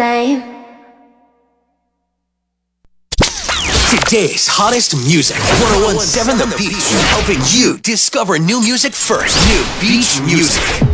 same. Today's hottest music. 1017 The Beach. Helping you discover new music first. New beach music.